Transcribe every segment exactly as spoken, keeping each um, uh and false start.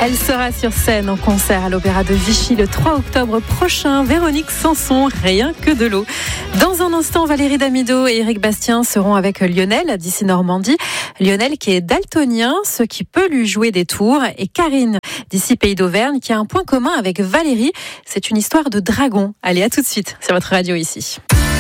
Elle sera sur scène en concert à l'Opéra de Vichy le trois octobre prochain. Véronique Sanson, rien que de l'eau. Dans un instant, Valérie Damido et Éric Bastien seront avec Lionel d'ici Normandie. Lionel qui est daltonien, ce qui peut lui jouer des tours. Et Karine d'ici Pays d'Auvergne qui a un point commun avec Valérie. C'est une histoire de dragon. Allez, à tout de suite sur votre radio ici.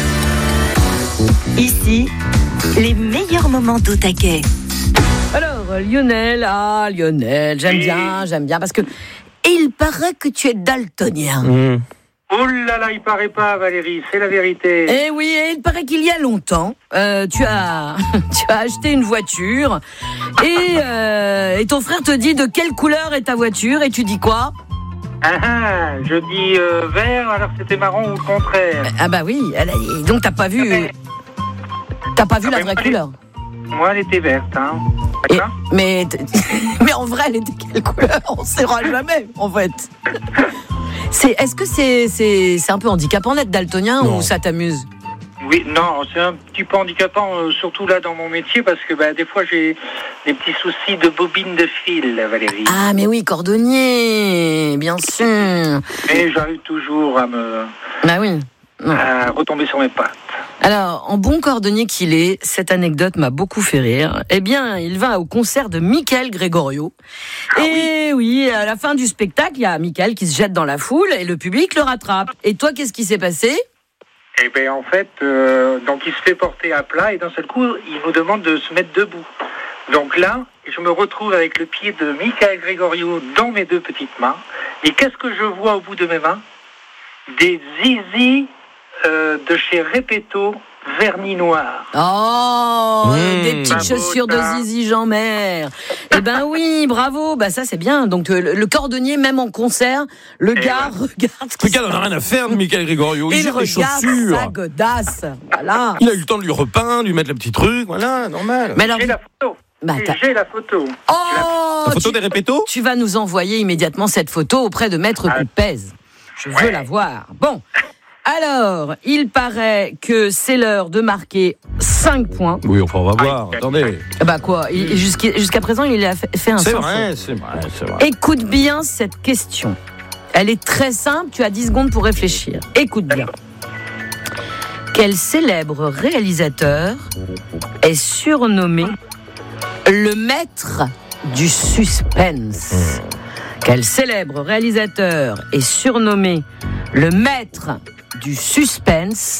Ici, les meilleurs moments d'Au Taquet. Alors, Lionel, ah Lionel, j'aime Oui. bien, j'aime bien, parce que il paraît que tu es daltonien. Mmh. Oh là là, il paraît pas, Valérie, c'est la vérité. Eh oui, et il paraît qu'il y a longtemps, euh, tu as, tu as acheté une voiture, et, euh, et ton frère te dit de quelle couleur est ta voiture, et tu dis quoi ? Ah, ah, je dis euh, vert, alors c'était marron ou le contraire. Ah bah oui, elle a- donc t'as pas vu, t'as pas vu Ah la ben, vraie moi, couleur. Moi, elle était verte, hein. Et- D'accord. mais, mais en vrai, elle était quelle couleur ? On ne saura jamais, en fait. C'est, est-ce que c'est, c'est, c'est un peu handicapant d'être daltonien Non. ou ça t'amuse ? Oui, non, c'est un petit peu handicapant, euh, surtout là dans mon métier, parce que bah, des fois j'ai des petits soucis de bobine de fil, Valérie. Ah, mais oui, cordonnier, bien sûr. Et j'arrive toujours à me Bah oui. à retomber sur mes pattes. Alors, en bon cordonnier qu'il est, cette anecdote m'a beaucoup fait rire. Eh bien, il va au concert de Michael Gregorio. Et oui. à la fin du spectacle, il y a Michael qui se jette dans la foule et le public le rattrape. Et toi, qu'est-ce qui s'est passé ? Et bien en fait, euh, donc il se fait porter à plat et d'un seul coup, il nous demande de se mettre debout. Donc là, je me retrouve avec le pied de Michael Gregorio dans mes deux petites mains. Et qu'est-ce que je vois au bout de mes mains ? Des zizis euh, de chez Repetto, vernis noir. Oh, Mmh. des petites Bravo, chaussures de ça. Zizi Jean-Mère. Eh ben oui, bravo. Bah ça c'est bien. Donc euh, le, le cordonnier, même en concert, le Et gars regarde ce qui Regarde, on n'a rien à faire de Michael Gregorio. Il il gère les regarde chaussures. sa godasse. Voilà. Il a eu le temps de lui repeindre, lui mettre le petit truc, voilà, normal. Mais alors, J'ai la photo. Bah, t'as- J'ai la photo. oh, La photo tu, des répétos ? tu vas nous envoyer immédiatement cette photo auprès de Maître Ah. Coupez. Je veux Ouais. la voir. Bon. Alors, il paraît que c'est l'heure de marquer cinq points. Oui, enfin, on va voir. Ah, Attendez. Bah quoi, il- jusqu'à, jusqu'à présent, il a fait fait un C'est sans vrai, faute. c'est vrai, c'est vrai. Écoute bien cette question. Elle est très simple, tu as dix secondes pour réfléchir. Écoute bien. Quel célèbre réalisateur est surnommé le maître du suspense ? Quel célèbre réalisateur est surnommé le maître du suspense ?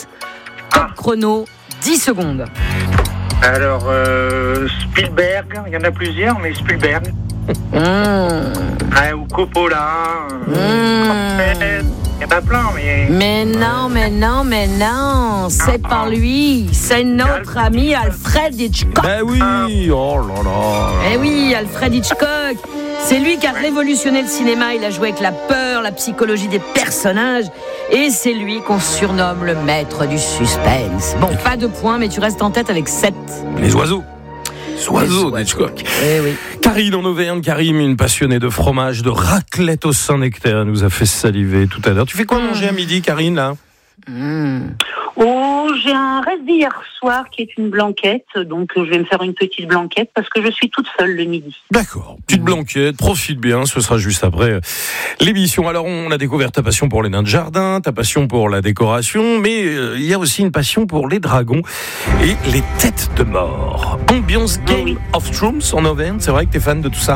Top chrono, dix secondes. Alors, euh, Spielberg, il y en a plusieurs, mais Spielberg. Mmh. Ouais, ou Coppola. euh, Mmh. Il y en a plein, mais... Mais non, mais non, mais non, c'est pas lui, c'est notre ami Alfred Hitchcock. Ben oui, oh là là. Eh oui, Alfred Hitchcock, c'est lui qui a révolutionné le cinéma, il a joué avec la peur, la psychologie des personnages, et c'est lui qu'on surnomme le maître du suspense. Bon, pas de points, mais tu restes en tête avec sept. Les oiseaux. Les oiseaux Les d'Hitchcock. Eh oui. Karine en Auvergne, Karim, une passionnée de fromage, de raclette au Saint-Nectaire, nous a fait saliver tout à l'heure. Tu fais quoi manger à midi, Karine, là ? Mmh. Oh, j'ai un reste d'hier soir qui est une blanquette, donc je vais me faire une petite blanquette parce que je suis toute seule le midi. D'accord. Petite blanquette, profite bien, ce sera juste après euh, l'émission. Alors, on a découvert ta passion pour les nains de jardin, ta passion pour la décoration, mais euh, il y a aussi une passion pour les dragons et les têtes de mort. Ambiance Game Oui. of Thrones en Auvergne, c'est vrai que t'es fan de tout ça ?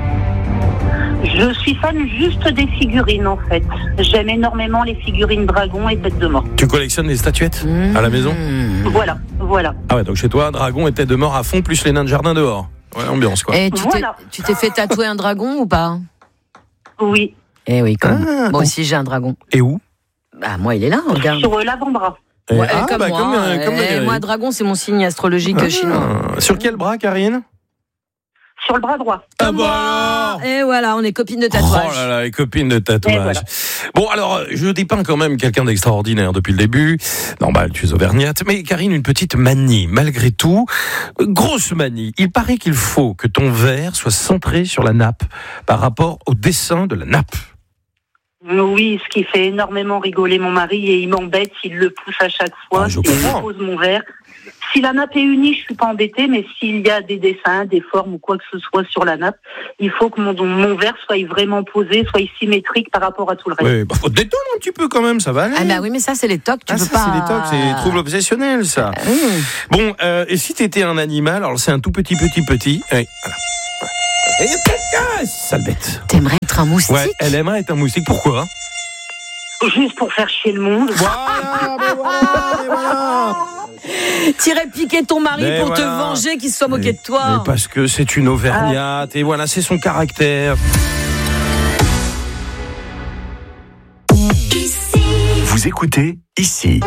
Je suis fan juste des figurines en fait. J'aime énormément les figurines dragons et têtes de mort. Tu collectionnes les statuettes à la maison ? Mmh. Voilà, voilà. Ah ouais, donc chez toi, dragon et tête de mort à fond, plus les nains de jardin dehors. Ouais, ambiance quoi. Et tu t'es, Voilà. tu t'es fait tatouer un dragon ou pas ? Oui, Eh oui, quand même. Ah, Moi aussi j'ai un dragon. Et où ? Bah moi il est là, regarde. sur euh, l'avant-bras. Et- Ouais, ah, comme bah, moi. comme, euh, eh, comme Valérie. moi, dragon, c'est mon signe astrologique Ah, chinois. Sur quel bras, Karine ? Sur le bras droit. Ah Comme bah moi. alors. Et voilà, on est copines de Oh tatouage. là là, les copines de tatouage. Et voilà. Bon, alors, je dépeins quand même quelqu'un d'extraordinaire depuis le début. Normal, tu es auvergnate. Mais Karine, une petite manie, malgré tout. Grosse manie. Il paraît qu'il faut que ton verre soit centré sur la nappe par rapport au dessin de la nappe. Oui, ce qui fait énormément rigoler mon mari et il m'embête, il le pousse à chaque fois, Ah, je il comprends. pose mon verre. Si la nappe est unie, je suis pas embêtée, mais s'il y a des dessins, des formes ou quoi que ce soit sur la nappe, il faut que mon, mon verre soit vraiment posé, soit symétrique par rapport à tout le reste. Ouais, bah, faut te détendre un petit peu quand même, ça va aller. Ah bah oui, mais ça c'est les tocs, tu Ah, peux ça, pas. c'est des tocs, c'est des troubles obsessionnels, ça. Mmh. Bon, euh, et si t'étais un animal, alors c'est un tout petit, petit, petit. Ouais, voilà. Et ah, sale bête. T'aimerais être un moustique? Ouais, elle aimerait être un moustique. Pourquoi? Juste pour faire chier le monde. Voilà, mais voilà, mais voilà. T'irais piquer ton mari Mais pour voilà. te venger qu'il se soit moqué Mais- de toi. mais parce que c'est une auvergnate, et voilà, c'est son caractère. Vous écoutez ici.